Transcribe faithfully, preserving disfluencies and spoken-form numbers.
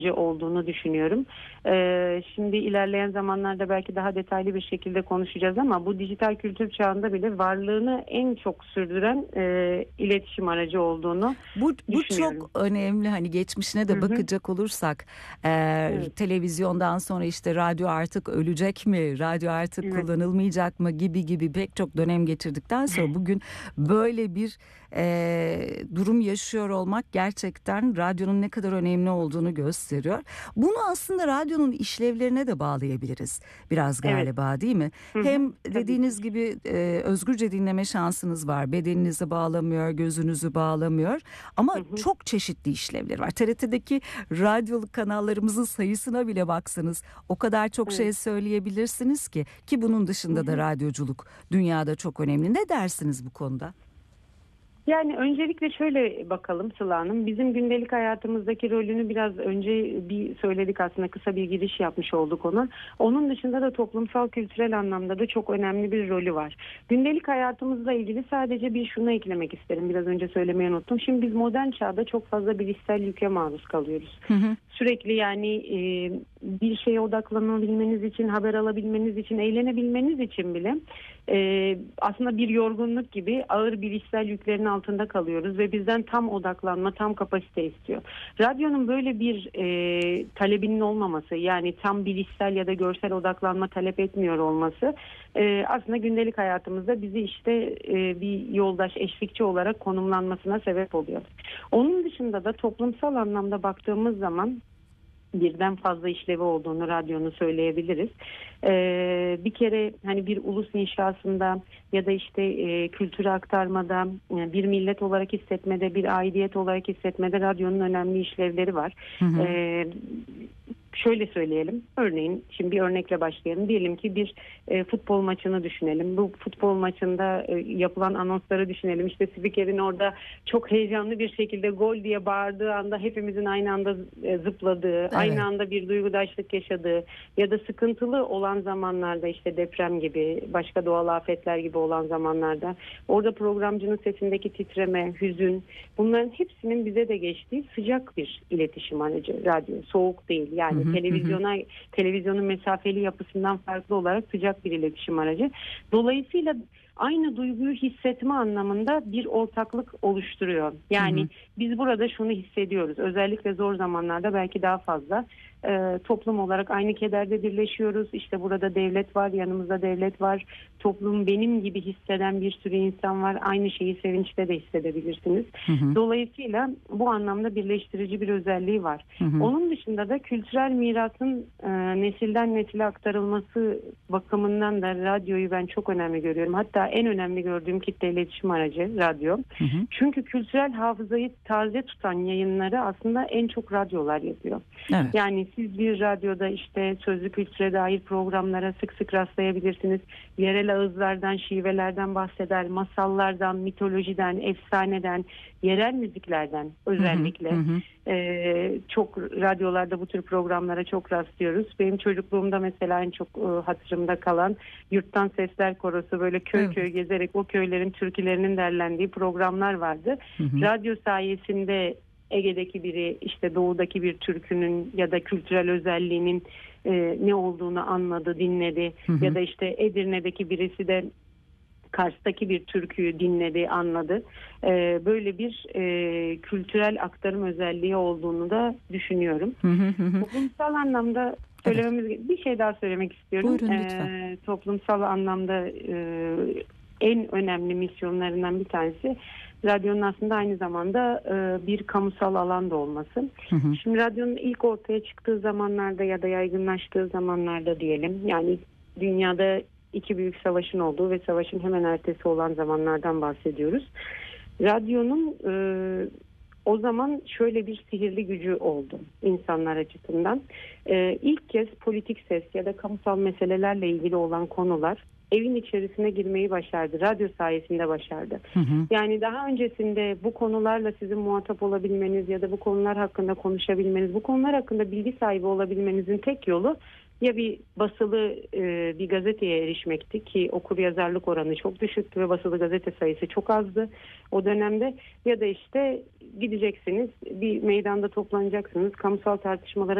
olduğunu düşünüyorum. Ee, şimdi ilerleyen zamanlarda belki daha detaylı bir şekilde konuşacağız ama bu dijital kültür çağında bile varlığını en çok sürdüren e, iletişim aracı olduğunu bu, bu düşünüyorum. çok önemli. Hani geçmişine de Hı hı. bakacak olursak e, Evet. televizyondan sonra işte radyo artık ölecek mi? Radyo artık Evet. kullanılmayacak mı? Gibi gibi pek çok dönem geçirdikten sonra bugün böyle bir e, durum yaşıyor olmak gerçekten radyonun ne kadar önemli olduğunu gösteriyor. Bunu aslında radyonun işlevlerine de bağlayabiliriz biraz Evet. galiba, değil mi? Hı hı. Hem Tabii dediğiniz ki. gibi e, özgürce dinleme şansınız var. Bedeninizi bağlamıyor, gözünüzü bağlamıyor ama Hı hı. çok çeşitli işlevleri var. T R T'deki radyolu kanallarımızın sayısına bile baksanız o kadar çok şey Evet. söyleyebilirsiniz ki ki bunun Hı dışında da hı. radyoculuk dünyada çok önemli. Ne dersiniz bu konuda? Yani öncelikle şöyle bakalım Sıla Hanım. Bizim gündelik hayatımızdaki rolünü biraz önce bir söyledik, aslında kısa bir giriş yapmış olduk ona. Onun dışında da toplumsal kültürel anlamda da çok önemli bir rolü var. Gündelik hayatımızla ilgili sadece bir şunu eklemek isterim. Biraz önce söylemeyi unuttum. Şimdi biz modern çağda çok fazla bilişsel yüke maruz kalıyoruz. Hı hı. Sürekli yani e, bir şeye odaklanabilmeniz için, haber alabilmeniz için, eğlenebilmeniz için bile e, aslında bir yorgunluk gibi ağır bilişsel yüklerin altında kalıyoruz ve bizden tam odaklanma, tam kapasite istiyor. Radyonun böyle bir e, talebinin olmaması, yani tam bilişsel ya da görsel odaklanma talep etmiyor olması e, aslında gündelik hayatımızda bizi işte e, bir yoldaş, eşlikçi olarak konumlanmasına sebep oluyor. Onun dışında da toplumsal anlamda baktığımız zaman birden fazla işlevi olduğunu radyonun söyleyebiliriz. Ee, bir kere hani bir ulus inşasında ya da işte e, kültürü aktarmada, yani bir millet olarak hissetmede, bir aidiyet olarak hissetmede radyonun önemli işlevleri var. Hı hı. Ee, Şöyle söyleyelim. Örneğin şimdi bir örnekle başlayalım. Diyelim ki bir e, futbol maçını düşünelim. Bu futbol maçında e, yapılan anonsları düşünelim. İşte spikerin orada çok heyecanlı bir şekilde gol diye bağırdığı anda hepimizin aynı anda e, zıpladığı, aynı Evet. anda bir duygudaşlık yaşadığı ya da sıkıntılı olan zamanlarda, işte deprem gibi, başka doğal afetler gibi olan zamanlarda orada programcının sesindeki titreme, hüzün, bunların hepsinin bize de geçtiği sıcak bir iletişim aracı radyo. Soğuk değil. Yani Hı hı, televizyona televizyonun mesafeli yapısından farklı olarak sıcak bir iletişim aracı. Dolayısıyla aynı duyguyu hissetme anlamında bir ortaklık oluşturuyor. Yani hı hı. biz burada şunu hissediyoruz. Özellikle zor zamanlarda belki daha fazla e, toplum olarak aynı kederde birleşiyoruz. İşte burada devlet var, yanımızda devlet var. Toplum benim gibi hisseden bir sürü insan var. Aynı şeyi sevinçte de hissedebilirsiniz. Hı hı. Dolayısıyla bu anlamda birleştirici bir özelliği var. Hı hı. Onun dışında da kültürel mirasın e, nesilden nesile aktarılması bakımından da radyoyu ben çok önemli görüyorum. Hatta en önemli gördüğüm kitle iletişim aracı radyo. Hı hı. Çünkü kültürel hafızayı taze tutan yayınları aslında en çok radyolar yapıyor. Evet. Yani siz bir radyoda işte sözlü kültüre dair programlara sık sık rastlayabilirsiniz. Yerel ağızlardan, şivelerden bahseder, masallardan, mitolojiden, efsaneden, yerel müziklerden özellikle. Hı hı. Ee, çok radyolarda bu tür programlara çok rastlıyoruz. Benim çocukluğumda mesela en çok e, hatırımda kalan Yurttan Sesler Korosu, böyle köy Evet. köy gezerek o köylerin türkülerinin derlendiği programlar vardı. Hı hı. Radyo sayesinde Ege'deki biri işte doğudaki bir türkünün ya da kültürel özelliğinin e, ne olduğunu anladı, dinledi. Hı hı. Ya da işte Edirne'deki birisi de Kars'taki bir türküyü dinledi, anladı. Ee, böyle bir e, kültürel aktarım özelliği olduğunu da düşünüyorum. Hı hı hı hı. Toplumsal anlamda Evet. söylememiz bir şey daha söylemek istiyorum. Buyurun lütfen. Ee, toplumsal anlamda e, en önemli misyonlarından bir tanesi radyonun aslında aynı zamanda e, bir kamusal alan da olması. Hı hı. Şimdi radyonun ilk ortaya çıktığı zamanlarda ya da yaygınlaştığı zamanlarda diyelim, yani dünyada iki büyük savaşın olduğu ve savaşın hemen ertesi olan zamanlardan bahsediyoruz. Radyonun e, o zaman şöyle bir sihirli gücü oldu insanlar açısından. E, ilk kez politik ses ya da kamusal meselelerle ilgili olan konular evin içerisine girmeyi başardı. Radyo sayesinde başardı. Hı hı. Yani daha öncesinde bu konularla sizin muhatap olabilmeniz ya da bu konular hakkında konuşabilmeniz, bu konular hakkında bilgi sahibi olabilmenizin tek yolu Ya bir basılı e, bir gazeteye erişmekti ki okuryazarlık oranı çok düşüktü ve basılı gazete sayısı çok azdı o dönemde, ya da işte gideceksiniz, bir meydanda toplanacaksınız, kamusal tartışmalara